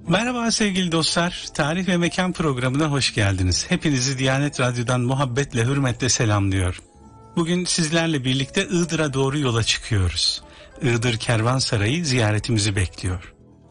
Merhaba sevgili dostlar, Tarih ve Mekan programına hoş geldiniz. Hepinizi Diyanet Radyo'dan muhabbetle, hürmetle selamlıyor. Bugün sizlerle birlikte Iğdır'a doğru yola çıkıyoruz. Iğdır Kervansarayı ziyaretimizi bekliyor.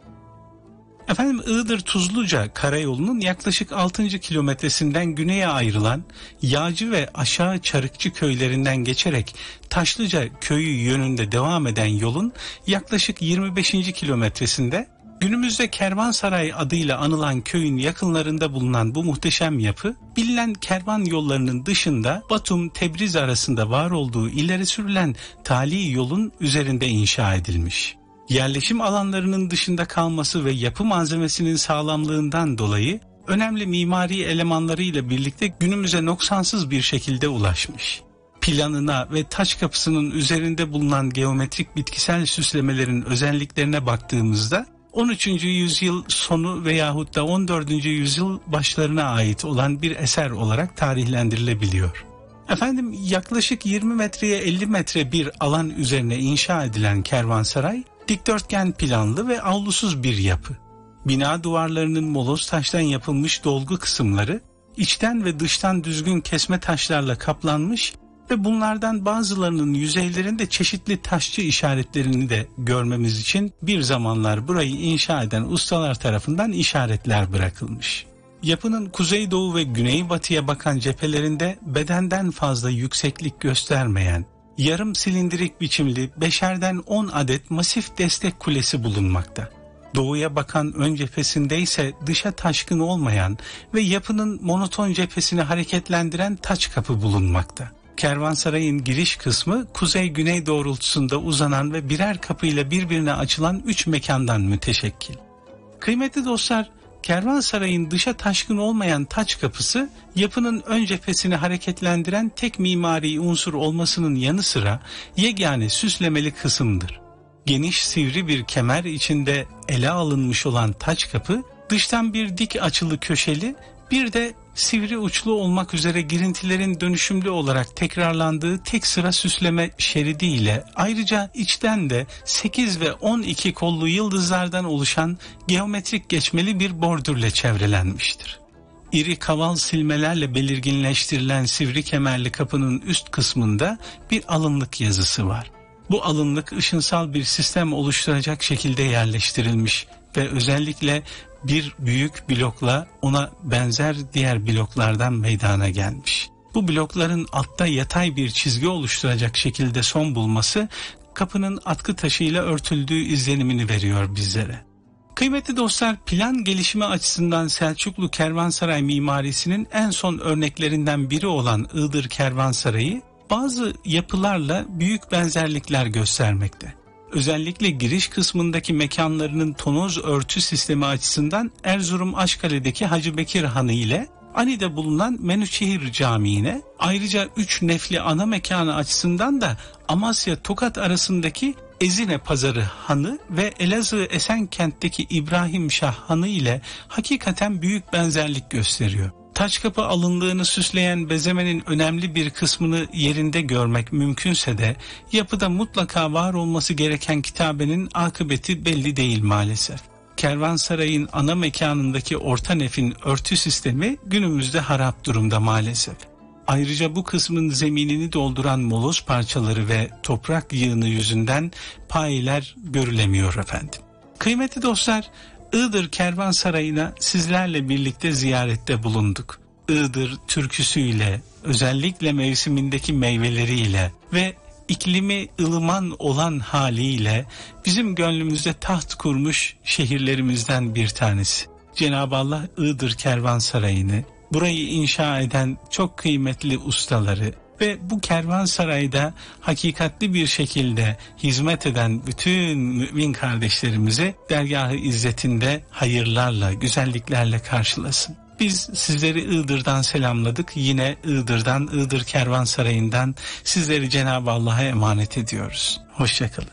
Efendim, Iğdır Tuzluca karayolunun yaklaşık 6. kilometresinden güneye ayrılan Yağcı ve Aşağı Çarıkçı köylerinden geçerek Taşlıca köyü yönünde devam eden yolun yaklaşık 25. kilometresinde günümüzde Kervansaray adıyla anılan köyün yakınlarında bulunan bu muhteşem yapı, bilinen kervan yollarının dışında Batum-Tebriz arasında var olduğu ileri sürülen tali yolun üzerinde inşa edilmiş. Yerleşim alanlarının dışında kalması ve yapı malzemesinin sağlamlığından dolayı önemli mimari elemanlarıyla birlikte günümüze noksansız bir şekilde ulaşmış. Planına ve taç kapısının üzerinde bulunan geometrik bitkisel süslemelerin özelliklerine baktığımızda 13. yüzyıl sonu veyahut da 14. yüzyıl başlarına ait olan bir eser olarak tarihlendirilebiliyor. Efendim, yaklaşık 20 metreye 50 metre bir alan üzerine inşa edilen kervansaray, dikdörtgen planlı ve avlusuz bir yapı. Bina duvarlarının moloz taştan yapılmış dolgu kısımları, içten ve dıştan düzgün kesme taşlarla kaplanmış ve bunlardan bazılarının yüzeylerinde çeşitli taşçı işaretlerini de görmemiz için bir zamanlar burayı inşa eden ustalar tarafından işaretler bırakılmış. Yapının kuzeydoğu ve güneybatıya bakan cephelerinde bedenden fazla yükseklik göstermeyen, yarım silindirik biçimli 5'erden 10 adet masif destek kulesi bulunmakta. Doğuya bakan ön cephesinde ise dışa taşkın olmayan ve yapının monoton cephesini hareketlendiren taç kapı bulunmakta. Kervansarayın giriş kısmı kuzey-güney doğrultusunda uzanan ve birer kapıyla birbirine açılan 3 mekandan müteşekkil. Kıymetli dostlar, Kervansarayın dışa taşkın olmayan taç kapısı, yapının ön cephesini hareketlendiren tek mimari unsur olmasının yanı sıra yegane süslemeli kısımdır. Geniş sivri bir kemer içinde ele alınmış olan taç kapı, dıştan bir dik açılı köşeli, bir de sivri uçlu olmak üzere girintilerin dönüşümlü olarak tekrarlandığı tek sıra süsleme şeridi ile ayrıca içten de 8 ve 12 kollu yıldızlardan oluşan geometrik geçmeli bir bordürle çevrelenmiştir. İri kaval silmelerle belirginleştirilen sivri kemerli kapının üst kısmında bir alınlık yazısı var. Bu alınlık ışınsal bir sistem oluşturacak şekilde yerleştirilmiş ve özellikle bir büyük blokla ona benzer diğer bloklardan meydana gelmiş. Bu blokların altta yatay bir çizgi oluşturacak şekilde son bulması kapının atkı taşıyla örtüldüğü izlenimini veriyor bizlere. Kıymetli dostlar, plan gelişimi açısından Selçuklu Kervansaray mimarisinin en son örneklerinden biri olan Iğdır Kervansarayı bazı yapılarla büyük benzerlikler göstermekte. Özellikle giriş kısmındaki mekanlarının tonoz örtü sistemi açısından Erzurum Aşkale'deki Hacı Bekir Hanı ile Ani'de bulunan Menüçehir Camii'ne, ayrıca 3 nefli ana mekanı açısından da Amasya Tokat arasındaki Ezine Pazarı Hanı ve Elazığ Esenkent'teki İbrahim Şah Hanı ile hakikaten büyük benzerlik gösteriyor. Taç kapı alınlığını süsleyen bezemenin önemli bir kısmını yerinde görmek mümkünse de yapıda mutlaka var olması gereken kitabenin akıbeti belli değil maalesef. Kervansarayın ana mekanındaki orta nefin örtü sistemi günümüzde harap durumda maalesef. Ayrıca bu kısmın zeminini dolduran moloz parçaları ve toprak yığını yüzünden payiler görülemiyor efendim. Kıymetli dostlar, Iğdır Kervansarayı'na sizlerle birlikte ziyarette bulunduk. Iğdır türküsüyle, özellikle mevsimindeki meyveleriyle ve iklimi ılıman olan haliyle bizim gönlümüzde taht kurmuş şehirlerimizden bir tanesi. Cenab-ı Allah Iğdır Kervansarayı'nı, burayı inşa eden çok kıymetli ustaları ve bu kervansarayda hakikatli bir şekilde hizmet eden bütün mümin kardeşlerimizi dergâh-ı izzetinde hayırlarla, güzelliklerle karşılasın. Biz sizleri Iğdır'dan selamladık. Yine Iğdır'dan, Iğdır Kervansarayı'ndan sizleri Cenab-ı Allah'a emanet ediyoruz. Hoşçakalın.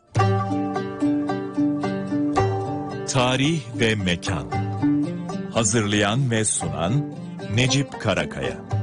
Tarih ve Mekan. Hazırlayan ve sunan Necip Karakaya.